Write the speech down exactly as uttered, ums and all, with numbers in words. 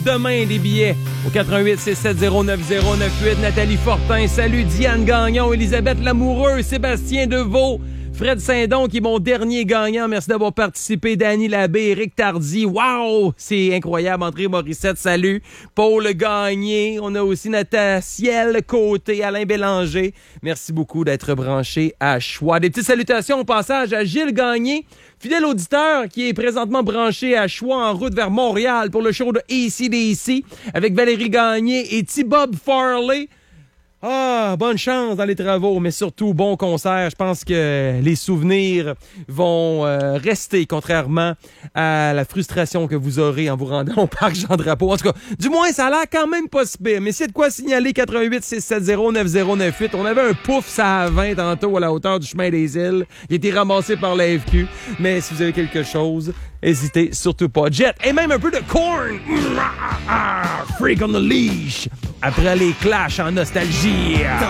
Demain, des billets au quatre un huit, six sept zéro, neuf zéro neuf huit. Nathalie Fortin, salut. Diane Gagnon, Elisabeth Lamoureux, Sébastien Deveau, Fred Saint-Don qui est mon dernier gagnant. Merci d'avoir participé. Danny Labbé, Éric Tardy. Wow! C'est incroyable. André Morissette, salut. Paul Gagné. On a aussi Nathaciel Côté, Alain Bélanger. Merci beaucoup d'être branché à Choix. Des petites salutations au passage à Gilles Gagné, fidèle auditeur qui est présentement branché à Choix en route vers Montréal pour le show de A C D C avec Valérie Gagné et T-Bob Farley. Ah, bonne chance dans les travaux, mais surtout bon concert. Je pense que les souvenirs vont euh, rester, contrairement à la frustration que vous aurez en vous rendant au parc Jean-Drapeau. En tout cas, du moins, ça a l'air quand même pas si pire. Mais s'il y a de quoi signaler, quatre un huit, six sept zéro, neuf zéro neuf huit. On avait un pouf, ça à vingt tantôt à la hauteur du chemin des îles. Il a été ramassé par la F Q. Mais si vous avez quelque chose, hésitez surtout pas. Jet, et même un peu de Korn. Freak on the leash. Après les clashs en nostalgie.